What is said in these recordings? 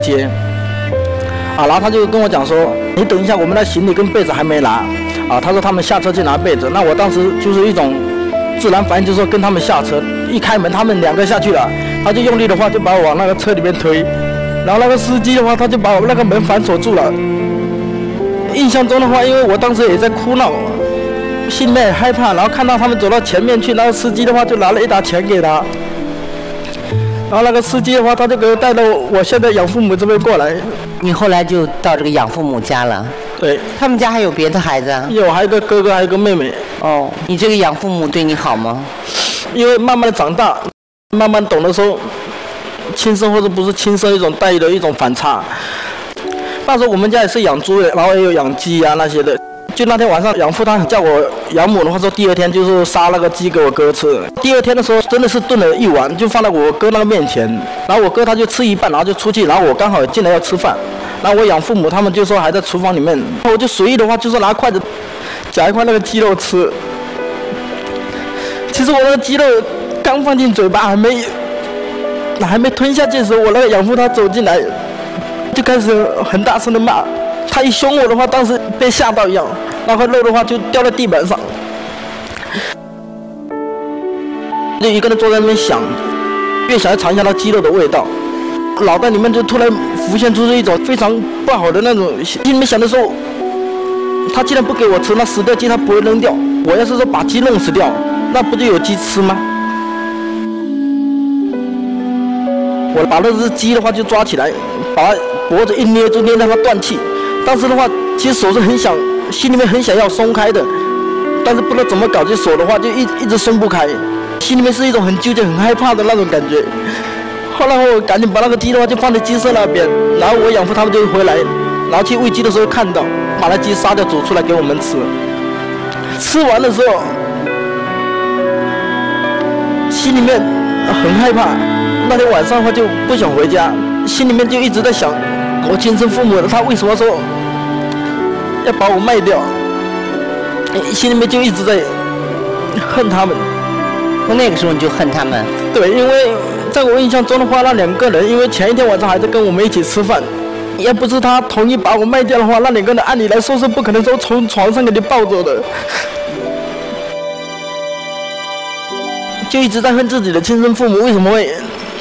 接。然后他就跟我讲说，你等一下，我们的行李跟被子还没拿。他说他们下车去拿被子。那我当时就是一种自然反应，就是说跟他们下车。一开门，他们2个下去了，他就用力的话就把我往那个车里面推。然后那个司机的话，他就把我那个门反锁住了。印象中的话，因为我当时也在哭闹，心里面也害怕。然后看到他们走到前面去，那个司机的话就拿了一沓钱给他。然后那个司机的话，他就给我带到我现在养父母这边过来。 你后来就到这个养父母家了？ 对。 他们家还有别的孩子啊？ 有，还有一个哥哥，还有一个妹妹。 哦，你这个养父母对你好吗？ 因为慢慢的长大，慢慢懂得说，亲生或者不是亲生一种待遇的一种反差。那时候我们家也是养猪的，然后也有养鸡啊那些的。就那天晚上，养父他叫我养母的话说，第2天就是杀那个鸡给我哥吃。第2天的时候，真的是炖了1碗，就放在我哥那个面前。然后我哥他就吃一半，然后就出去，然后我刚好进来要吃饭。然后我养父母他们就说还在厨房里面，我就随意的话就是拿筷子夹一块那个鸡肉吃。其实我那个鸡肉刚放进嘴巴，还没吞下去的时候，我那个养父他走进来，就开始很大声的骂。他一凶我的话，当时被吓到一样，那块肉的话就掉在地板上，就一个人坐在那边想，越想要尝一下那鸡肉的味道，脑袋里面就突然浮现出一种非常不好的那种，心里面想的说，他既然不给我吃，那死掉鸡他不会扔掉，我要是说把鸡弄死掉，那不就有鸡吃吗？我把那只鸡的话就抓起来，把它脖子一捏，就捏让它断气。当时的话，其实手是很想，心里面很想要松开的，但是不知道怎么搞，这手的话就一直松不开，心里面是一种很纠结、很害怕的那种感觉。后来我赶紧把那个鸡的话就放在鸡舍那边，然后我养父他们就回来，然后去喂鸡的时候看到，把那鸡杀掉煮出来给我们吃。吃完的时候，心里面很害怕。那天晚上的话就不想回家，心里面就一直在想，我亲生父母他为什么说要把我卖掉？心里面就一直在恨他们。 从那个时候你就恨他们？ 对，因为在我印象中的话，那2个人因为前一天晚上还在跟我们一起吃饭，要不是他同意把我卖掉的话，那2个人按理来说是不可能说从床上给你抱走的。就一直在恨自己的亲生父母为什么会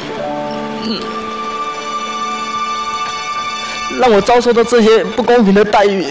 让我遭受到这些不公平的待遇。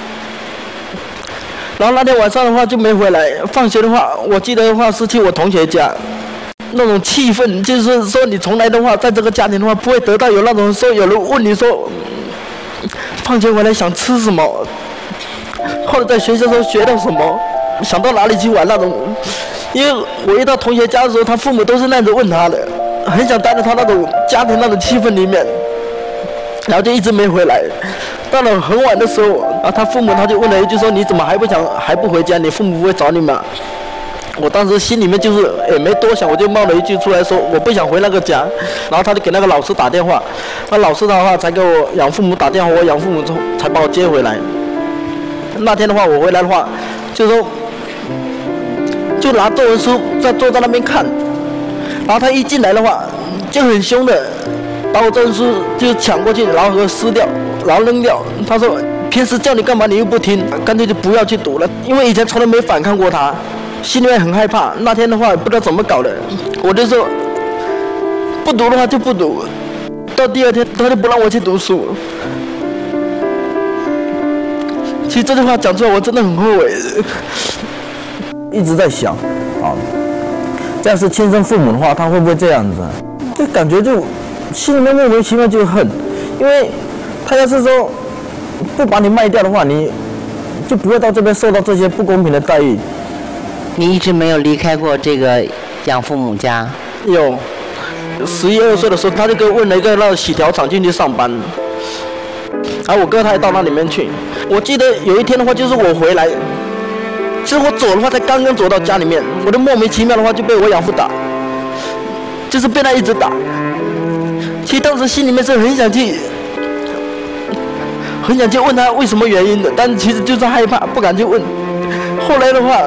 然后那天晚上的话就没回来，放学的话我记得的话是去我同学家，那种气氛就是说你从来的话在这个家庭的话不会得到有那种说有人问你说放学回来想吃什么，或者在学校时候学到什么，想到哪里去玩那种。因为我一到同学家的时候，他父母都是那样子问他的，很想待在他那种家庭那种气氛里面，然后就一直没回来。到了很晚的时候，他父母他就问了一句说：“你怎么还不回家？你父母不会找你吗？”我当时心里面就是也没多想，我就冒了一句出来说：“我不想回那个家。”然后他就给那个老师打电话，那老师的话才给我养父母打电话，我养父母才把我接回来。那天的话，我回来的话，就说就拿作文书坐在那边看，然后他一进来的话，就很凶的把我作文书就抢过去，然后给撕掉，然后扔掉。他说：“平时叫你干嘛你又不听，干脆就不要去读了。”因为以前从来没反抗过他，心里面很害怕。那天的话也不知道怎么搞的，我就说不读的话就不读。到第2天他就不让我去读书。其实这句话讲出来我真的很后悔，一直在想这样是亲生父母的话他会不会这样子，就感觉就心里面莫名其妙就恨。因为他要是说不把你卖掉的话，你就不会到这边受到这些不公平的待遇。 你一直没有离开过这个养父母家？ 有，11、12岁的时候，他就给我问了一个那个洗条厂进去上班，然后我哥他也到那里面去。我记得有一天的话，就是我回来，其实我走的话才刚刚走到家里面，我就莫名其妙的话就被我养父打，就是被他一直打。其实当时心里面是很想去问他为什么原因的，但是其实就是害怕，不敢去问。后来的话，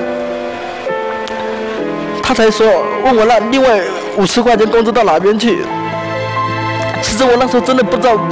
他才说问我那另外50块钱工资到哪边去。其实我那时候真的不知道